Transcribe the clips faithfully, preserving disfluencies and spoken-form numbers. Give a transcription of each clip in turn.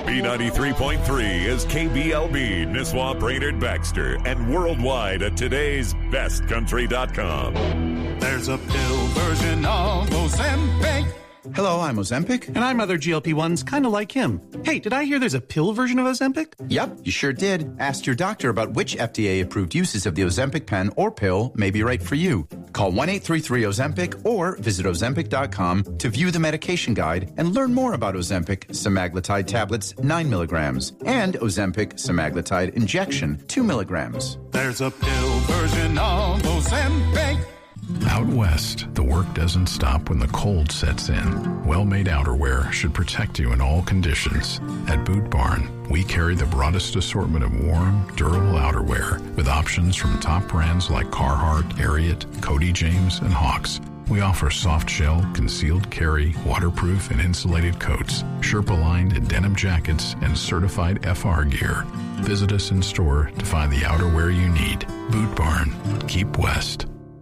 B ninety-three point three is K B L B, Nisswa, Brainerd, Baxter, and worldwide at today's best country dot com. There's a pill version of Ozempic. Hello, I'm Ozempic. And I'm other G L P ones, kind of like him. Hey, did I hear there's a pill version of Ozempic? Yep, you sure did. Ask your doctor about which F D A-approved uses of the Ozempic pen or pill may be right for you. Call one eight three three Ozempic or visit Ozempic dot com to view the medication guide and learn more about Ozempic semaglutide tablets, nine milligrams, and Ozempic semaglutide injection, two milligrams. There's a pill version of Ozempic. Out west, the work doesn't stop when the cold sets in. Well-made outerwear should protect you in all conditions. At Boot Barn, we carry the broadest assortment of warm, durable outerwear with options from top brands like Carhartt, Ariat, Cody James, and Hawks. We offer soft shell, concealed carry, waterproof and insulated coats, Sherpa-lined and denim jackets, and certified F R gear. Visit us in store to find the outerwear you need. Boot Barn. Keep west.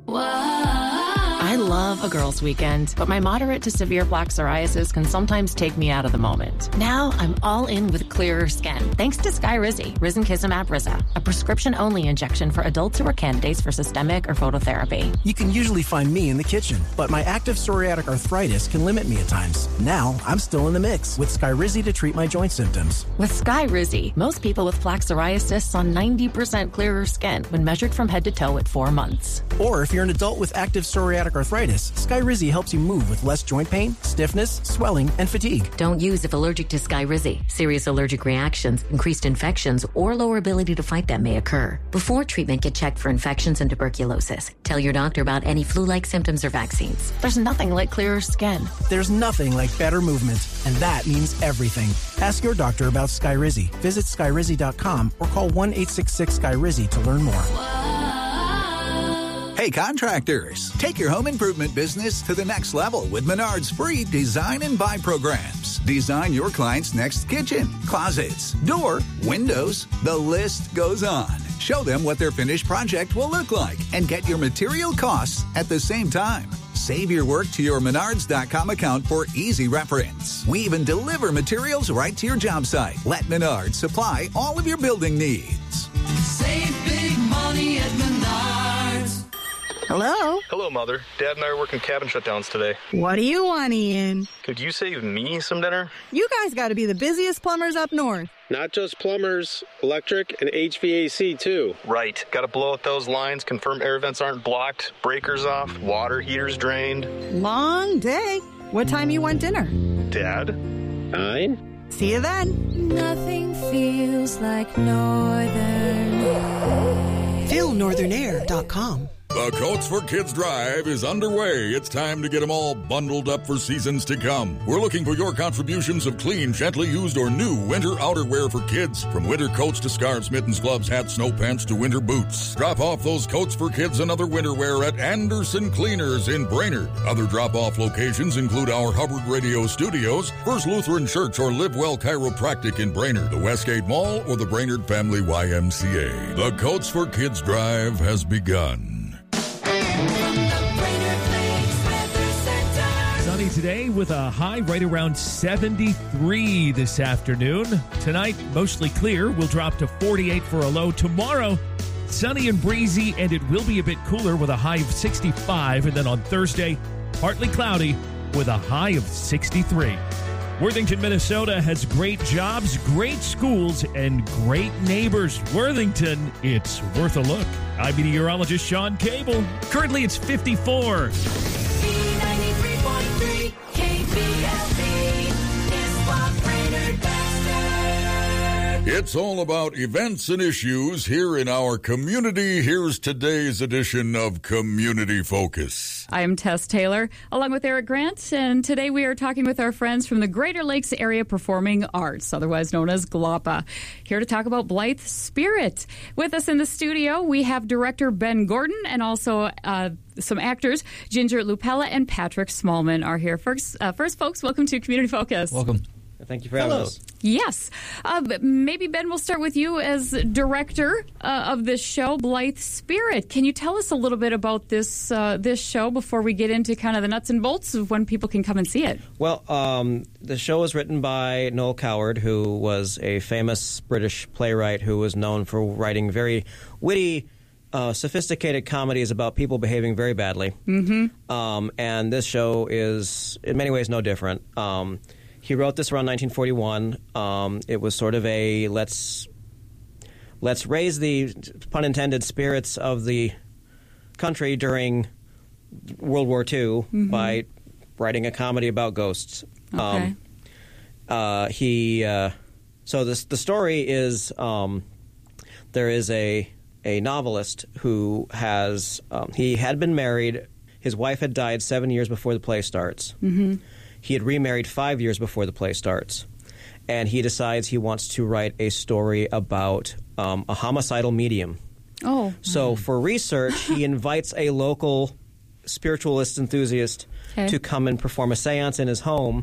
I love a girls' weekend, but my moderate to severe plaque psoriasis can sometimes take me out of the moment. Now I'm all in with clearer skin, thanks to Skyrizi, Risankizumab Riza, a prescription-only injection for adults who are candidates for systemic or phototherapy. You can usually find me in the kitchen, but my active psoriatic arthritis can limit me at times. Now I'm still in the mix with Skyrizi to treat my joint symptoms. With Skyrizi, most people with plaque psoriasis saw ninety percent clearer skin when measured from head to toe at four months. Or if you're an adult with active psoriatic arthritis, Skyrizi helps you move with less joint pain, stiffness, swelling, and fatigue. Don't use if allergic to Skyrizi. Serious allergic reactions, increased infections, or lower ability to fight them may occur. Before treatment, get checked for infections and tuberculosis. Tell your doctor about any flu-like symptoms or vaccines. There's nothing like clearer skin. There's nothing like better movement, and that means everything. Ask your doctor about Skyrizi. Visit Skyrizi dot com or call one eight six six Skyrizi to learn more. Hey contractors, take your home improvement business to the next level with Menard's free design and buy programs. Design your client's next kitchen, closets, door, windows, the list goes on. Show them what their finished project will look like and get your material costs at the same time. Save your work to your Menards dot com account for easy reference. We even deliver materials right to your job site. Let Menards supply all of your building needs. Save big money at Menards. Hello? Hello, Mother. Dad and I are working cabin shutdowns today. What do you want, Ian? Could you save me some dinner? You guys got to be the busiest plumbers up north. Not just plumbers, electric and H V A C too. Right. Got to blow out those lines, confirm air vents aren't blocked, breakers off, water heaters drained. Long day. What time you want dinner? Dad? Nine. See you then. Nothing feels like Northern Air. feel northern air dot com. The Coats for Kids Drive is underway. It's time to get them all bundled up for seasons to come. We're looking for your contributions of clean, gently used, or new winter outerwear for kids. From winter coats to scarves, mittens, gloves, hats, snow pants to winter boots. Drop off those Coats for Kids and other winter wear at Anderson Cleaners in Brainerd. Other drop-off locations include our Hubbard Radio Studios, First Lutheran Church, or Live Well Chiropractic in Brainerd, the Westgate Mall, or the Brainerd Family Y M C A. The Coats for Kids Drive has begun. Sunny today with a high right around seventy-three this afternoon. Tonight, mostly clear. We'll drop to forty-eight for a low. Tomorrow, sunny and breezy, and it will be a bit cooler with a high of sixty-five. And then on Thursday, partly cloudy with a high of sixty-three. Worthington, Minnesota has great jobs, great schools, and great neighbors. Worthington, it's worth a look. I'm meteorologist Sean Cable. Currently, it's fifty-four. ninety-three point three K B L B is what Brainerd Baxter. It's all about events and issues here in our community. Here's today's edition of Community Focus. I'm Tess Taylor, along with Eric Grant, and today we are talking with our friends from the Greater Lakes Area Performing Arts, otherwise known as GLAPA, here to talk about Blythe Spirit. With us in the studio, we have director Ben Gordon and also uh, some actors. Ginger Lupella and Patrick Smallman are here. First, uh, first folks, welcome to Community Focus. Welcome. Thank you for having Hello. us. Yes. Uh, but maybe, Ben, we'll start with you as director uh, of this show, Blythe Spirit. Can you tell us a little bit about this uh, this show before we get into kind of the nuts and bolts of when people can come and see it? Well, um, the show was written by Noel Coward, who was a famous British playwright who was known for writing very witty, uh, sophisticated comedies about people behaving very badly. Mm-hmm. Um, and this show is, in many ways, no different. Um, he wrote this around nineteen forty-one. Um, it was sort of a let's let's raise the, pun intended, spirits of the country during World War Two Mm-hmm. by writing a comedy about ghosts. Okay. Um, uh, he uh, so this the story is um, there is a a novelist who has um, he had been married. His wife had died seven years before the play starts. Mm-hmm. He had remarried five years before the play starts, and he decides he wants to write a story about um, a homicidal medium. Oh. So for research, he invites a local spiritualist enthusiast Okay. to come and perform a seance in his home,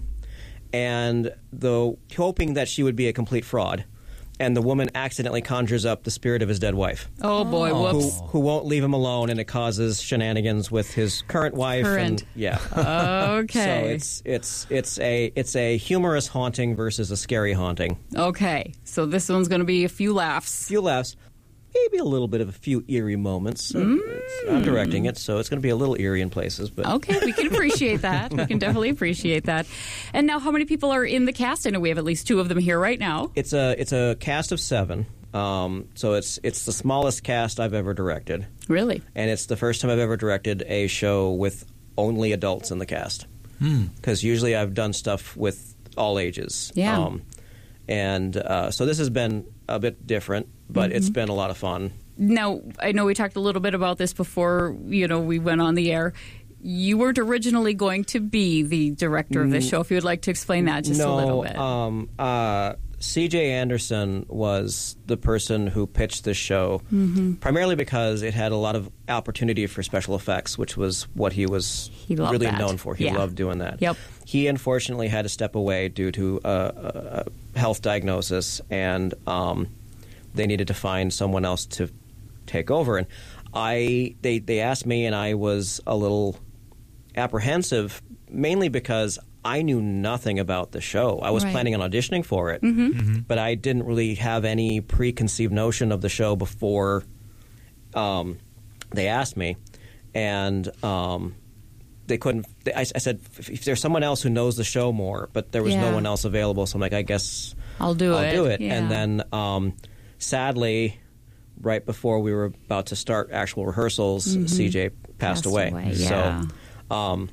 and though hoping that she would be a complete fraud. And the woman accidentally conjures up the spirit of his dead wife. Oh, boy, Who, whoops. who won't leave him alone, and it causes shenanigans with his current wife. Current. And, yeah. Okay. So it's it's it's a it's a humorous haunting versus a scary haunting. Okay, so this one's going to be a few laughs. Few laughs. Maybe a little bit of a few eerie moments. Mm. I'm directing it, so it's going to be a little eerie in places. But Okay, we can appreciate that. We can definitely appreciate that. And now, how many people are in the cast? I know we have at least two of them here right now. It's a it's a cast of seven. Um, so it's it's the smallest cast I've ever directed. Really? And it's the first time I've ever directed a show with only adults in the cast. Because usually I've done stuff with all ages. Yeah. Um, and uh, so this has been a bit different, but it's Mhm. been a lot of fun. Now, I know we talked a little bit about this before, you know, we went on the air. You weren't originally going to be the director of this Mm. show. If you would like to explain that just no, a little bit. Um, uh, C J Anderson was the person who pitched this show, Mhm. primarily because it had a lot of opportunity for special effects, which was what he was He loved really that. known for. He Yeah. loved doing that. Yep. He unfortunately had to step away due to a, a, a health diagnosis, and um, they needed to find someone else to take over. And I, they, they asked me, and I was a little apprehensive, mainly because I knew nothing about the show. I was Right. planning on auditioning for it, Mhm. Mhm. but I didn't really have any preconceived notion of the show before um, they asked me. And um, they couldn't. They, I, I said, if, if there's someone else who knows the show more, but there was Yeah. no one else available, so I'm like, I guess I'll do I'll it. do it. Yeah. And then, um, sadly, right before we were about to start actual rehearsals, Mhm. C J passed, Passed away. away, yeah. So, um,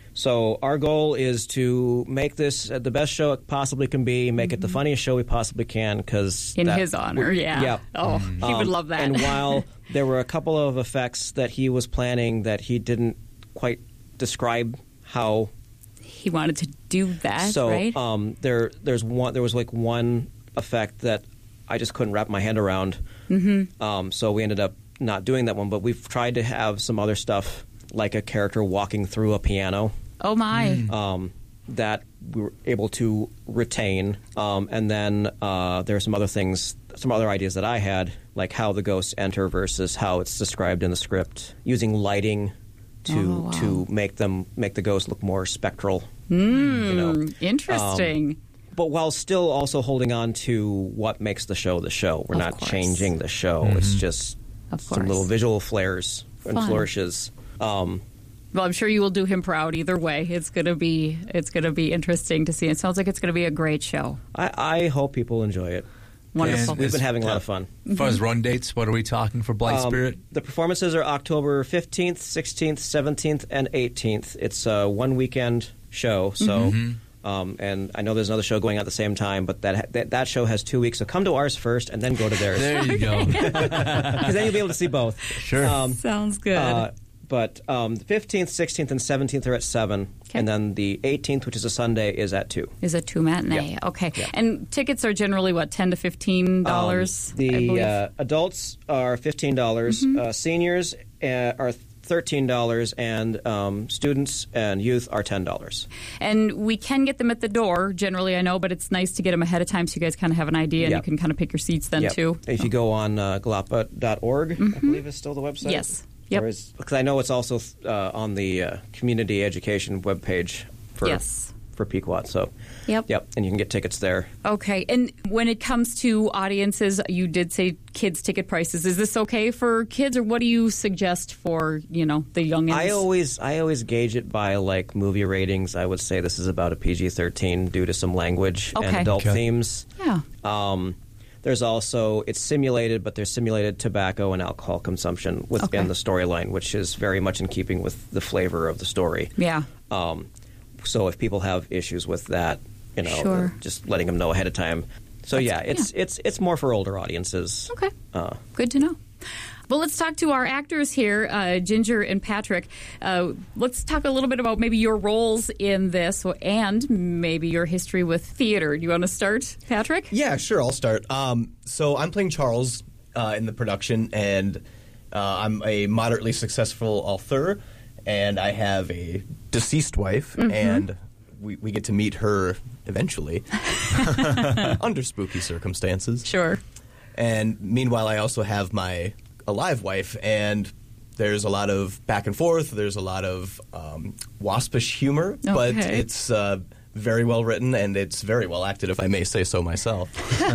so our goal is to make this uh, the best show it possibly can be, make it the funniest show we possibly can, because In his honor, yeah. yeah. Oh, he would love that. And while there were a couple of effects that he was planning that he didn't quite describe how he wanted to do that, so right? um, there there's one there was like one effect that I just couldn't wrap my head around. Mm-hmm. Um, so we ended up not doing that one, but we've tried to have some other stuff, like a character walking through a piano. Oh, my. Um, that we were able to retain. Um, and then uh, there are some other things, some other ideas that I had, like how the ghosts enter versus how it's described in the script, using lighting to Oh, wow. to make them make the ghosts look more spectral. Mm, you know. interesting. Um, but while still also holding on to what makes the show the show. We're Of not course. changing the show. It's just Of some course. little visual flares and Fun. flourishes. Um, Well, I'm sure you will do him proud either way. It's gonna be it's gonna be interesting to see. It sounds like it's gonna be a great show. I, I hope people enjoy it. Wonderful. We've been having a lot of fun. As far as run dates, what are we talking for Blythe Um, Spirit? The performances are October fifteenth, sixteenth, seventeenth, and eighteenth. It's a one weekend show, so Mhm. um, and I know there's another show going on at the same time, but that that, that show has two weeks. So come to ours first, and then go to theirs. There you go. Because then you'll be able to see both. Sure. Um, Sounds good. uh, but um, the fifteenth, sixteenth, and seventeenth are at seven, and then the eighteenth, which is a Sunday, is at two. Is a two matinee. Yeah. Okay. Yeah. And tickets are generally what, ten to fifteen dollars? Um, the uh, adults are fifteen dollars. Mhm. Uh, seniors uh, are thirteen dollars, and um, students and youth are ten dollars. And we can get them at the door, generally, I know, but it's nice to get them ahead of time so you guys kind of have an idea, and Yep. you can kind of pick your seats then, Yep. too. If you go on uh, glapa dot org, Mhm. I believe is still the website. Yes. Yep. Because I know it's also uh, on the uh, community education webpage for Yes. for Pequot. So, Yep. yep, and you can get tickets there. Okay. And when it comes to audiences, you did say kids' ticket prices. Is this okay for kids, or what do you suggest for, you know, the youngins? I always I always gauge it by like movie ratings. I would say this is about a P G thirteen due to some language and Okay. adult Okay. themes. Yeah. Um, there's also it's simulated, but there's simulated tobacco and alcohol consumption within Okay. the storyline, which is very much in keeping with the flavor of the story. Yeah. Um, so if people have issues with that, you know, Sure. just letting them know ahead of time. So That's- yeah, it's it's it's more for older audiences. Okay. Uh, Good to know. Well, let's talk to our actors here, uh, Ginger and Patrick. Uh, let's talk a little bit about maybe your roles in this and maybe your history with theater. Do you want to start, Patrick? Yeah, sure, I'll start. Um, so I'm playing Charles uh, in the production, and uh, I'm a moderately successful author, and I have a deceased wife, Mhm. and we, we get to meet her eventually under spooky circumstances. Sure. And meanwhile, I also have my alive wife, and there's a lot of back and forth. There's a lot of um, waspish humor, but Okay. it's uh, very well written, and it's very well acted, if I may say so myself.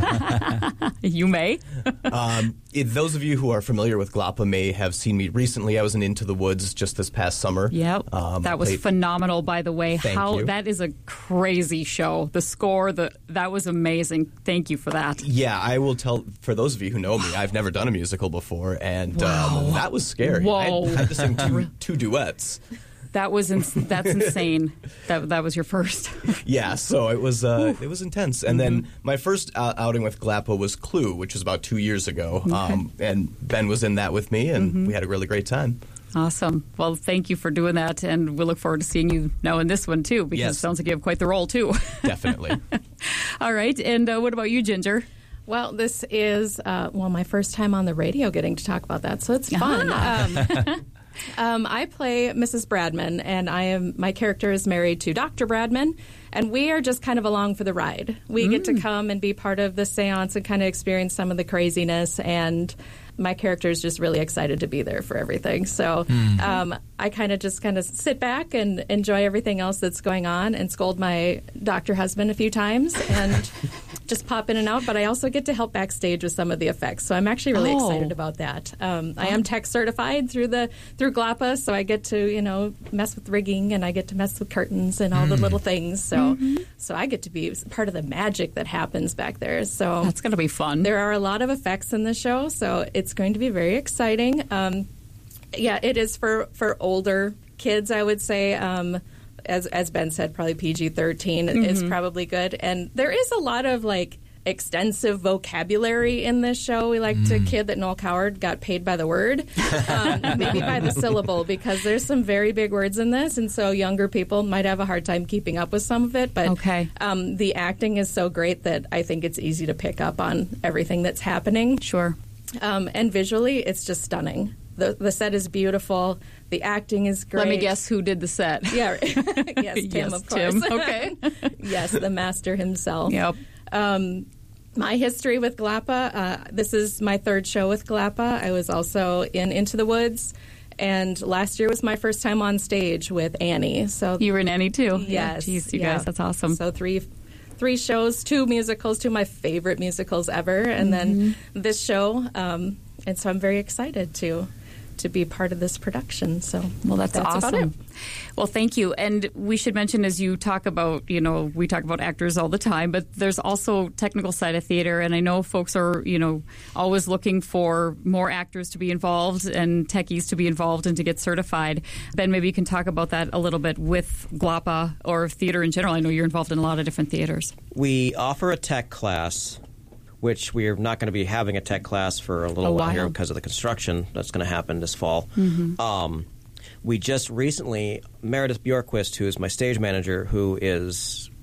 You may. um, it, those of you who are familiar with Glapa may have seen me recently. I was in Into the Woods just this past summer. Yep. Um, that was played- phenomenal, by the way. Thank How you. that is a crazy show. The score, the that was amazing. Thank you for that. Yeah, I will tell, for those of you who know me, I've never done a musical before, and Wow. um, that was scary. Whoa. I had to sing two, two duets. That was ins- that's insane. That that was your first. Yeah, so it was uh, it was intense. And then my first uh, outing with Glapa was Clue, which was about two years ago. Okay. Um, and Ben was in that with me, and Mhm. we had a really great time. Awesome. Well, thank you for doing that, and we look forward to seeing you now in this one too, because Yes. it sounds like you have quite the role too. Definitely. All right, and uh, what about you, Ginger? Well, this is, uh, well, my first time on the radio getting to talk about that, so it's fun. Ah. Um, um, I play Missus Bradman, and I am my character is married to Doctor Bradman, and we are just kind of along for the ride. We get to come and be part of the seance and kind of experience some of the craziness, and my character is just really excited to be there for everything. So Mm. um, I kind of just kind of sit back and enjoy everything else that's going on and scold my doctor husband a few times and just pop in and out. But I also get to help backstage with some of the effects. So I'm actually really Oh. excited about that. Um, I am tech certified through the through Glapa, so I get to, you know, mess with rigging and I get to mess with curtains and all the Mm. little things. So Mhm. so I get to be part of the magic that happens back there. So That's going to be fun. There are a lot of effects in the show, so it's going to be very exciting. Um, yeah, it is for, for older kids, I would say. Um, as as Ben said, probably P G thirteen is Mhm. probably good. And there is a lot of like extensive vocabulary in this show. We like to kid that Noel Coward got paid by the word, um, maybe by the syllable, because there's some very big words in this, and so younger people might have a hard time keeping up with some of it. But Okay. um, the acting is so great that I think it's easy to pick up on everything that's happening. Sure. Um, and visually, it's just stunning. The the set is beautiful. The acting is great. Let me guess who did the set. Yeah, yes, Tim, Yes, of course. Tim. Okay. Yes, the master himself. Yep. Um, my history with Glapa, uh, this is my third show with Glapa. I was also in Into the Woods, and last year was my first time on stage with Annie. So You were in Annie too. Yes. Jeez, you yeah. guys, that's awesome. So three three shows, two musicals, two of my favorite musicals ever, and then this show. Um, and so I'm very excited to to be part of this production. So Well, that's, about awesome. it. Well, thank you. And we should mention, as you talk about, you know, we talk about actors all the time, but there's also technical side of theater. And I know folks are, you know, always looking for more actors to be involved and techies to be involved and to get certified. Ben, maybe you can talk about that a little bit with Glapa or theater in general. I know you're involved in a lot of different theaters. We offer a tech class, which we're not going to be having a tech class for a little A while here while. because of the construction that's going to happen this fall. Mhm. Um, we just recently, Meredith Bjorkquist, who is my stage manager, who is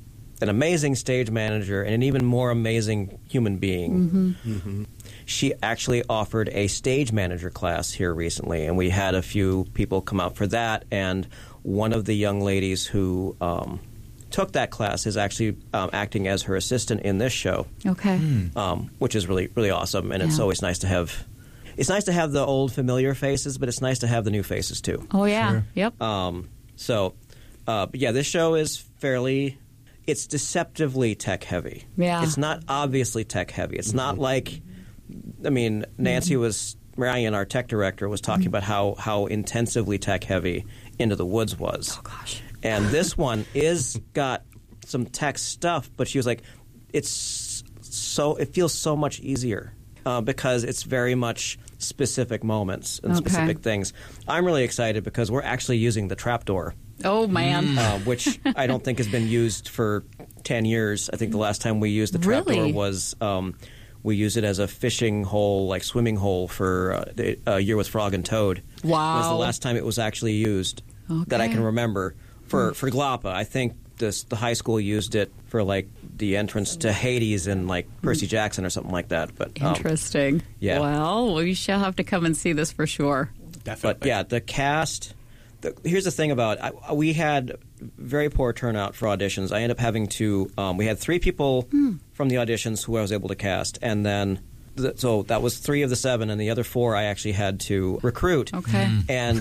an amazing stage manager and an even more amazing human being. Mm-hmm. Mm-hmm. She actually offered a stage manager class here recently, and we had a few people come out for that. And one of the young ladies who um, took that class is actually um, acting as her assistant in this show. Okay. Um, which is really, really awesome. And it's Yeah. always nice to have... It's nice to have the old familiar faces, but it's nice to have the new faces, too. Oh, yeah. Sure. Yep. Um, so, uh, but yeah, this show is fairly... It's deceptively tech-heavy. Yeah. It's not obviously tech-heavy. It's not like... I mean, Nancy was... Ryan, our tech director, was talking about how, how intensively tech-heavy Into the Woods was. Oh, gosh. And this one is got some tech stuff, but she was like, it's so... It feels so much easier uh, because it's very much specific moments and Okay. specific things. I'm really excited because we're actually using the trapdoor. Oh, man. Uh, which I don't think has been used for ten years. I think the last time we used the trapdoor Really? was um, we used it as a fishing hole, like swimming hole for uh, the- A Year with Frog and Toad. Wow. Was the last time it was actually used that I Okay. can remember. For, Hmm. for Glapa, I think this, the high school used it for like the entrance to Hades and like Percy Jackson or something like that. But um, Interesting. yeah. Well, we shall have to come and see this for sure. But yeah, the cast. The, here's the thing about it. I, we had very poor turnout for auditions. I ended up having to. Um, we had three people from the auditions who I was able to cast, and then th- so that was three of the seven, and the other four I actually had to recruit. Okay. And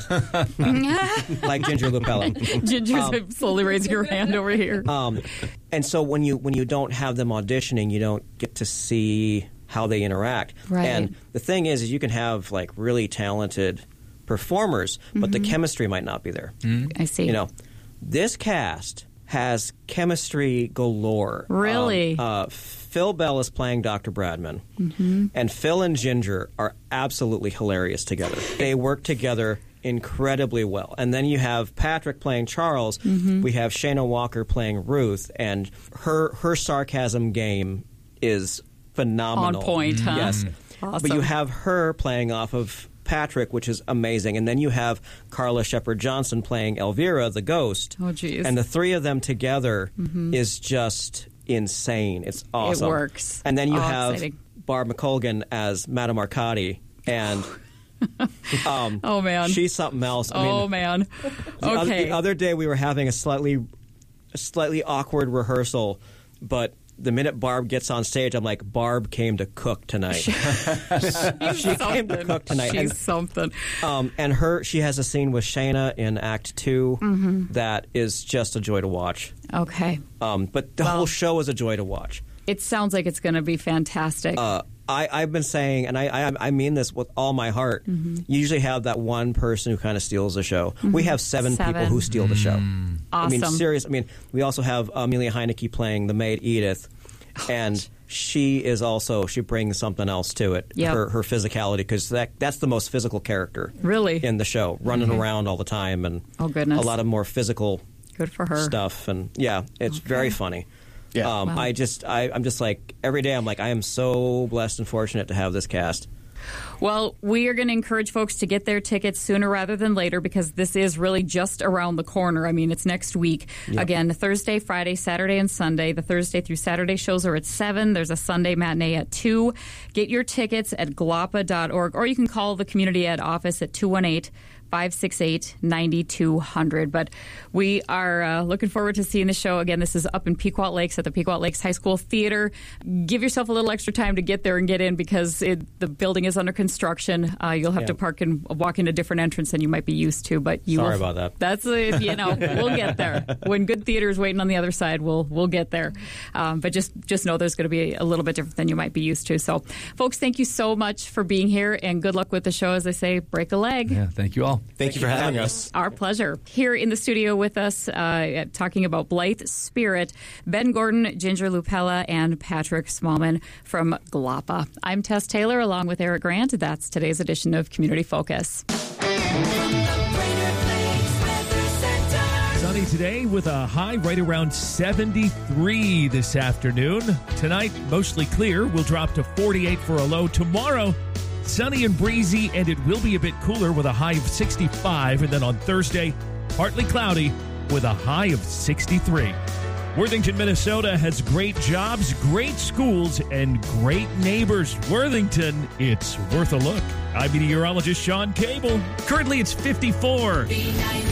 like Ginger Lupella. Ginger's Um, slowly raising her hand over here. Um, and so when you when you don't have them auditioning, you don't get to see how they interact. Right. And the thing is, is you can have like really talented performers, but the Mhm. chemistry might not be there. I see. You know, this cast has chemistry galore. Really? Um, uh, Phil Bell is playing Doctor Bradman, Mhm. and Phil and Ginger are absolutely hilarious together. They work together incredibly well. And then you have Patrick playing Charles. Mhm. We have Shayna Walker playing Ruth, and her her sarcasm game is phenomenal. On point, huh? Yes. Awesome. But you have her playing off of Patrick, which is amazing. And then you have Carla Shepard-Johnson playing Elvira, the ghost. Oh, geez. And the three of them together Mhm. is just insane. It's awesome. works. And then you Oh, have exciting. Barb McColgan as Madame Arcadi. And um, Oh, man. she's something else. I oh, mean, man. the other- Okay. the other day we were having a slightly, a slightly awkward rehearsal, but the minute Barb gets on stage, I'm like, Barb came to cook tonight. she came to cook tonight. She's and, something. Um, and her, she has a scene with Shayna in Act Two Mhm. that is just a joy to watch. Okay. Um, but the Well- whole show is a joy to watch. It sounds like it's going to be fantastic. Uh, I, I've been saying, and I, I, I mean this with all my heart, Mhm. you usually have that one person who kind of steals the show. Mhm. We have seven, people Seven. who steal the show. I mean, Awesome. serious. I mean, we also have Amelia Heineke playing the maid Edith, and she is also, she brings something else to it, Yep. her, her physicality, because that, that's the most physical character Really? in the show, running Mhm. around all the time, and Oh, goodness. a lot of more physical Good for her. stuff. And yeah, it's very funny. Yeah. Um, Wow. I just, I, I'm just like, every day I'm like, I am so blessed and fortunate to have this cast. Well, we are going to encourage folks to get their tickets sooner rather than later because this is really just around the corner. I mean, it's next week. Yep. Again, Thursday, Friday, Saturday, and Sunday. The Thursday through Saturday shows are at seven. There's a Sunday matinee at two. Get your tickets at glapa dot org, or you can call the community ed office at two one eight, five six eight, nine two zero zero. But we are uh, looking forward to seeing the show. Again, this is up in Pequot Lakes at the Pequot Lakes High School Theater. Give yourself a little extra time to get there and get in because it, the building is under construction. Uh, you'll have Yeah. to park and walk in a different entrance than you might be used to. But you Sorry will, about that. That's uh, you know we'll get there. When good theater is waiting on the other side, we'll we'll get there. Um, but just just know there's going to be a little bit different than you might be used to. So, folks, thank you so much for being here and good luck with the show. As I say, break a leg. Yeah, thank you all. Thank you for having us. Our pleasure. Here in the studio with us, uh, talking about Blythe Spirit, Ben Gordon, Ginger Lupella, and Patrick Smallman from Glapa. I'm Tess Taylor, along with Eric Grant. That's today's edition of Community Focus. Sunny today with a high right around seventy-three this afternoon. Tonight, mostly clear. We'll drop to forty-eight for a low. Tomorrow, sunny and breezy, and it will be a bit cooler with a high of sixty-five. And then on Thursday, partly cloudy with a high of sixty-three. Worthington, Minnesota has great jobs, great schools, and great neighbors. Worthington, it's worth a look. I'm meteorologist Sean Cable. Currently, it's fifty-four. B ninety-five.